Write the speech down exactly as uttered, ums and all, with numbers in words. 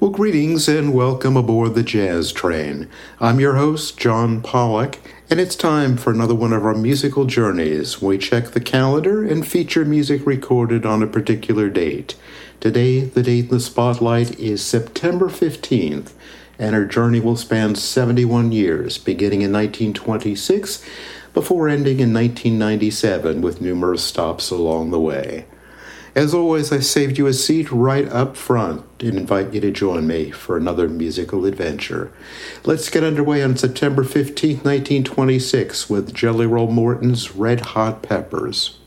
Well, greetings and welcome aboard the Jazz Train. I'm your host, John Pollock, and it's time for another one of our musical journeys. We check the calendar and feature music recorded on a particular date. Today, the date in the spotlight is September fifteenth, and our journey will span seventy-one years, beginning in nineteen twenty-six, before ending in nineteen ninety-seven with numerous stops along the way. As always, I saved you a seat right up front and invite you to join me for another musical adventure. Let's get underway on September fifteenth, nineteen twenty-six with Jelly Roll Morton's Red Hot Peppers.